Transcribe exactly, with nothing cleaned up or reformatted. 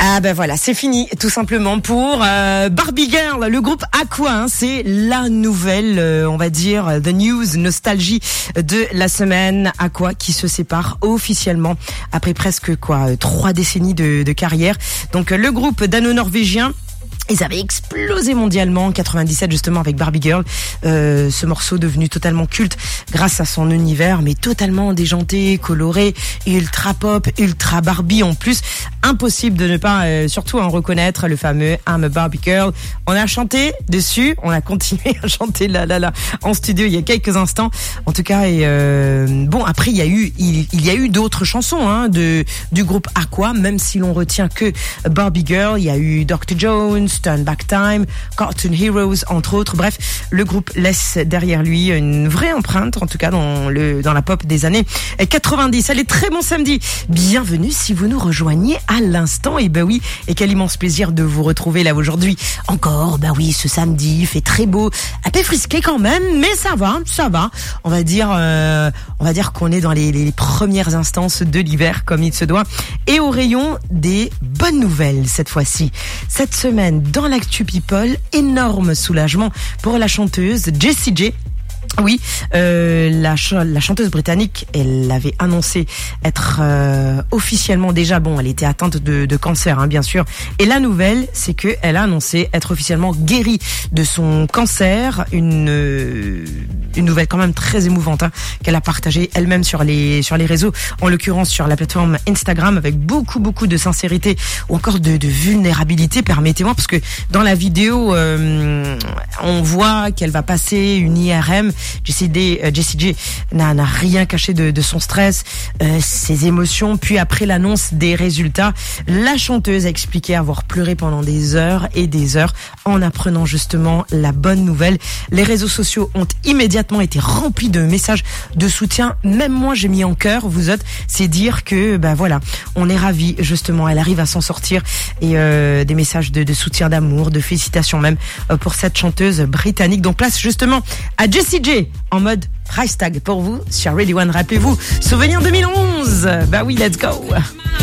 Ah ben voilà, c'est fini tout simplement pour euh, Barbie Girl, le groupe Aqua, hein, c'est la nouvelle, euh, on va dire, the news, nostalgie de la semaine. Aqua qui se sépare officiellement après presque quoi, trois décennies de, de carrière. Donc le groupe dano-norvégien, ils avaient explosé mondialement en quatre-vingt-dix-sept justement avec Barbie Girl, euh, ce morceau devenu totalement culte grâce à son univers, mais totalement déjanté, coloré, ultra pop, ultra Barbie en plus. Impossible de ne pas euh, surtout en reconnaître le fameux I'm a Barbie Girl. On a chanté dessus, on a continué à chanter là là là en studio il y a quelques instants. En tout cas, et euh, bon après il y a eu il, il y a eu d'autres chansons hein, de du groupe Aqua, même si l'on retient que Barbie Girl. Il y a eu doctor Jones, Turn Back Time, Cartoon Heroes, entre autres. Bref, le groupe laisse derrière lui une vraie empreinte, en tout cas dans le dans la pop des années quatre-vingt-dix. Allez, très bon samedi. Bienvenue si vous nous rejoignez à l'instant. Et ben oui, et quel immense plaisir de vous retrouver là aujourd'hui. Encore, ben oui, ce samedi, il fait très beau, un peu frisqué quand même, mais ça va, ça va. On va dire, euh, on va dire qu'on est dans les, les premières instances de l'hiver comme il se doit. Et au rayon des bonnes nouvelles cette fois-ci. Cette semaine, dans l'actu people, énorme soulagement pour la chanteuse Jessie J. Oui, euh, la, ch- la chanteuse britannique, elle avait annoncé être euh, officiellement déjà, bon, elle était atteinte de, de cancer, hein, bien sûr. Et la nouvelle, c'est que elle a annoncé être officiellement guérie de son cancer. Une euh, une nouvelle quand même très émouvante hein, qu'elle a partagée elle-même sur les sur les réseaux, en l'occurrence sur la plateforme Instagram, avec beaucoup beaucoup de sincérité ou encore de, de vulnérabilité. Permettez-moi, parce que dans la vidéo, euh, on voit qu'elle va passer une I R M. Jessie J, euh, Jessie J n'a, n'a rien caché de, de son stress, euh, ses émotions. Puis après l'annonce des résultats, la chanteuse a expliqué avoir pleuré pendant des heures et des heures en apprenant justement la bonne nouvelle. Les réseaux sociaux ont immédiatement été remplis de messages de soutien. Même moi, j'ai mis en cœur, vous autres, c'est dire que ben voilà, on est ravis justement. Elle arrive à s'en sortir et euh, des messages de, de soutien, d'amour, de félicitations même euh, pour cette chanteuse britannique. Donc place justement à Jessie J en mode hashtag pour vous sur Radio One. Rappelez-vous, souvenir deux mille onze. Bah oui, let's go.